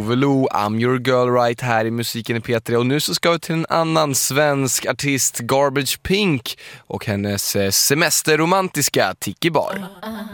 Tove Lo, I'm your girl right här i musiken i P3. Och nu så ska vi till en annan svensk artist, Garbage Pink, och hennes semesterromantiska Tiki Bar.